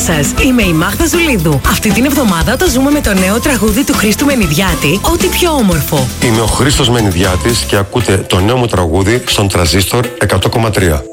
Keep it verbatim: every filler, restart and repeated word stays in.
σας, είμαι η Μάγδα Ζουλίδου. Αυτή την εβδομάδα το ζούμε με το νέο τραγούδι του Χρήστου Μενιδιάτη, Ό,τι πιο όμορφο. Είμαι ο Χρήστος Μενιδιάτης και ακούτε το νέο μου τραγούδι στον Τρανζίστορ εκατό κόμμα τρία.